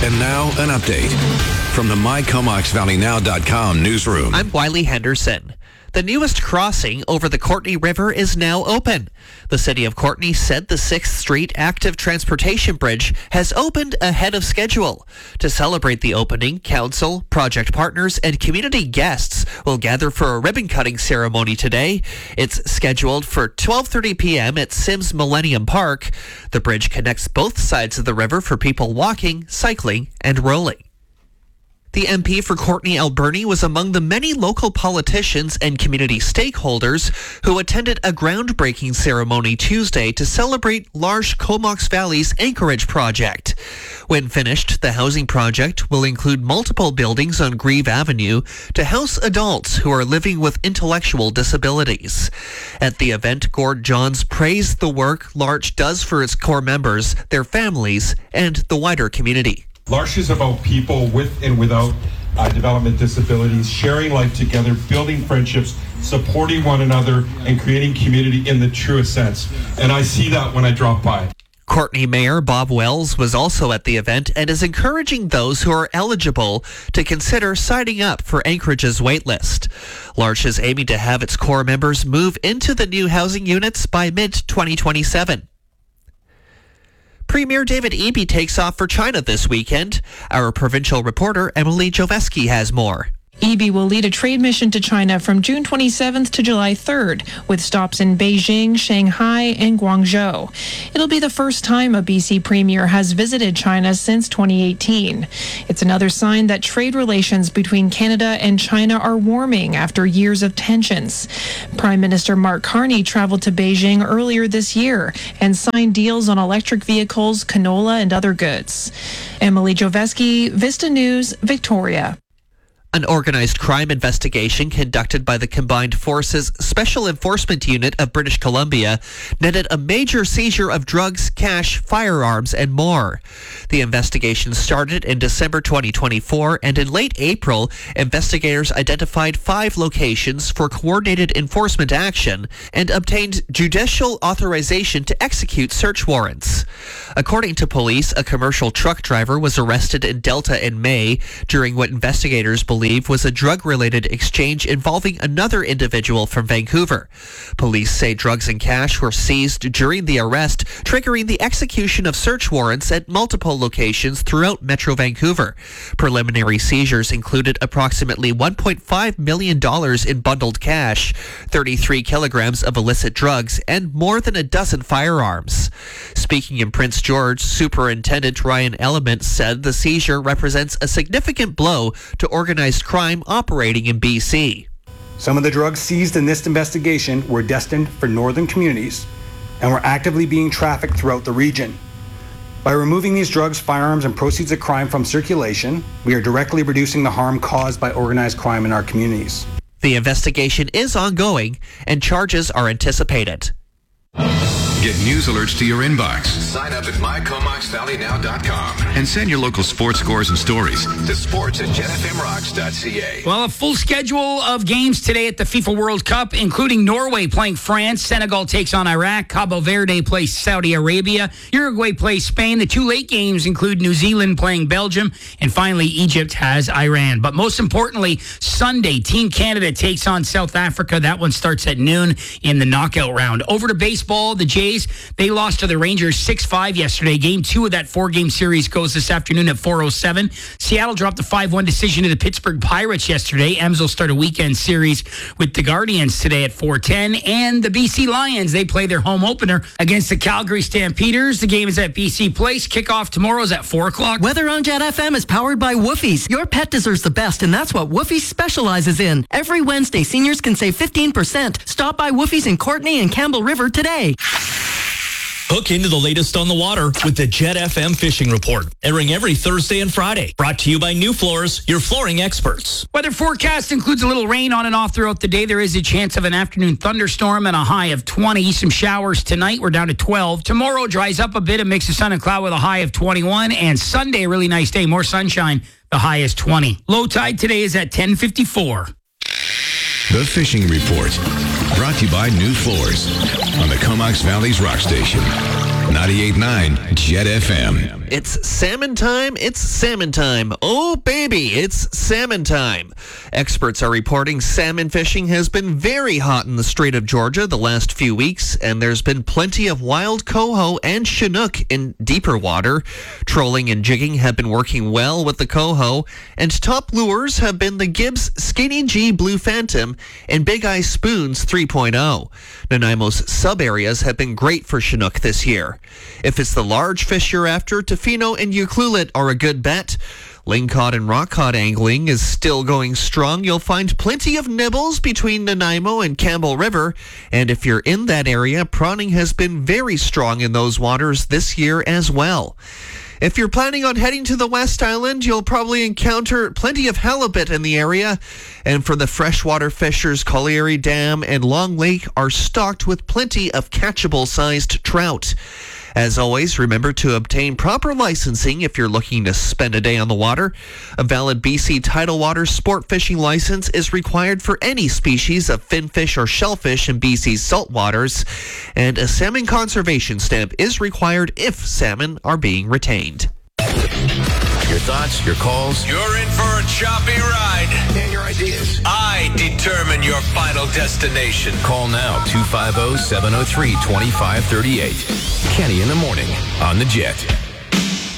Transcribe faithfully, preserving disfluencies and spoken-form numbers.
And now, an update from the my comox valley now dot com newsroom. I'm Wiley Henderson. The newest crossing over the Courtenay River is now open. The city of Courtenay said the sixth Street Active Transportation Bridge has opened ahead of schedule. To celebrate the opening, council, project partners, and community guests will gather for a ribbon-cutting ceremony today. It's scheduled for twelve thirty p.m. at Sims Millennium Park. The bridge connects both sides of the river for people walking, cycling, and rolling. The M P for Courtenay Alberni was among the many local politicians and community stakeholders who attended a groundbreaking ceremony Tuesday to celebrate Large Comox Valley's Anchorage project. When finished, the housing project will include multiple buildings on Grieve Avenue to house adults who are living with intellectual disabilities. At the event, Gord Johns praised the work Larch does for its core members, their families, and the wider community. Larch is about people with and without uh, development disabilities, sharing life together, building friendships, supporting one another, and creating community in the truest sense. And I see that when I drop by. Courtenay Mayor Bob Wells was also at the event and is encouraging those who are eligible to consider signing up for Anchorage's waitlist. Larch is aiming to have its core members move into the new housing units by mid twenty twenty-seven. Premier David Eby takes off for China this weekend. Our provincial reporter Emily Joveski has more. Eby will lead a trade mission to China from June twenty-seventh to July third, with stops in Beijing, Shanghai, and Guangzhou. It'll be the first time a B C premier has visited China since twenty eighteen. It's another sign that trade relations between Canada and China are warming after years of tensions. Prime Minister Mark Carney traveled to Beijing earlier this year and signed deals on electric vehicles, canola, and other goods. Emily Joveski, Vista News, Victoria. An organized crime investigation conducted by the Combined Forces Special Enforcement Unit of British Columbia netted a major seizure of drugs, cash, firearms, and more. The investigation started in December twenty twenty-four, and in late April, investigators identified five locations for coordinated enforcement action and obtained judicial authorization to execute search warrants. According to police, a commercial truck driver was arrested in Delta in May during what investigators believe was a drug-related exchange involving another individual from Vancouver. Police say drugs and cash were seized during the arrest, triggering the execution of search warrants at multiple locations throughout Metro Vancouver. Preliminary seizures included approximately one point five million dollars in bundled cash, thirty-three kilograms of illicit drugs, and more than a dozen firearms. Speaking in Prince George, Superintendent Ryan Element said the seizure represents a significant blow to organized crime operating in B C. Some of the drugs seized in this investigation were destined for northern communities and were actively being trafficked throughout the region. By removing these drugs, firearms, and proceeds of crime from circulation, we are directly reducing the harm caused by organized crime in our communities. The investigation is ongoing and charges are anticipated. Get news alerts to your inbox. Sign up at my comox valley now dot com And send your local sports scores and stories to sports at jet f m rocks dot c a. Well, a full schedule of games today at the FIFA World Cup, including Norway playing France, Senegal takes on Iraq, Cabo Verde plays Saudi Arabia, Uruguay plays Spain. The two late games include New Zealand playing Belgium, and finally Egypt has Iran. But most importantly, Sunday, Team Canada takes on South Africa. That one starts at noon in the knockout round. Over to baseball, the Jays, they lost to the Rangers six five yesterday. Game two of that four-game series goes this afternoon at four oh seven. Seattle dropped a five one decision to the Pittsburgh Pirates yesterday. Ems will start a weekend series with the Guardians today at four ten. And the B C Lions, they play their home opener against the Calgary Stampeders. The game is at B C Place. Kickoff tomorrow is at four o'clock. Weather on Jet F M is powered by Woofie's. Your pet deserves the best, and that's what Woofie's specializes in. Every Wednesday, seniors can save fifteen percent. Stop by Woofie's in Courtenay and Campbell River today. Hook into the latest on the water with the Jet F M Fishing Report, airing every Thursday and Friday. Brought to you by New Floors, your flooring experts. Weather forecast includes a little rain on and off throughout the day. There is a chance of an afternoon thunderstorm and a high of twenty. Some showers tonight. We're down to twelve. Tomorrow dries up a bit, a mix of sun and cloud with a high of twenty-one. And Sunday, a really nice day, more sunshine. The high is twenty. Low tide today is at ten fifty-four. The Fishing Report, brought to you by New Floors on the Comox Valley's Rock Station, ninety-eight point nine Jet F M. It's salmon time. It's salmon time. Oh, baby, it's salmon time. Experts are reporting salmon fishing has been very hot in the Strait of Georgia the last few weeks, and there's been plenty of wild coho and chinook in deeper water. Trolling and jigging have been working well with the coho, and top lures have been the Gibbs Skinny G Blue Phantom and Big Eye Spoons three point oh. Nanaimo's sub-areas have been great for chinook this year. If it's the large fish you're after, Tofino and Ucluelet are a good bet. Lingcod and rockcod angling is still going strong. You'll find plenty of nibbles between Nanaimo and Campbell River. And if you're in that area, prawning has been very strong in those waters this year as well. If you're planning on heading to the West Island, you'll probably encounter plenty of halibut in the area. And for the freshwater fishers, Colliery Dam and Long Lake are stocked with plenty of catchable-sized trout. As always, remember to obtain proper licensing if you're looking to spend a day on the water. A valid B C Tidal Water sport fishing license is required for any species of finfish or shellfish in B C's salt waters, and a salmon conservation stamp is required if salmon are being retained. Your thoughts, your calls. You're in for a choppy ride. And your ideas. I determine your final destination. Call now, two five zero, seven zero three, two five three eight. Kenny in the morning on the Jet.